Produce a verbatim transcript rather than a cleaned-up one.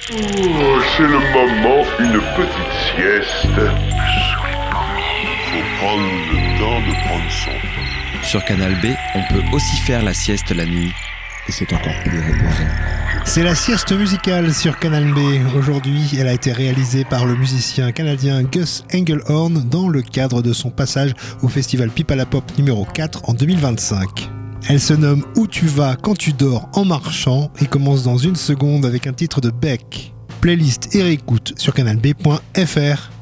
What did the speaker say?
Oh, c'est le moment, une petite sieste. Faut prendre le temps de prendre son temps. Sur Canal B, on peut aussi faire la sieste la nuit. Et c'est encore plus reposant. C'est la sieste musicale sur Canal B. Aujourd'hui, elle a été réalisée par le musicien canadien Gus Engelhorn dans le cadre de son passage au festival Pipe à la Pop numéro quatre en deux mille vingt-cinq. Elle se nomme Où tu vas quand tu dors en marchant et commence dans une seconde avec un titre de Beck. Playlist et réécoute sur canal b point f r.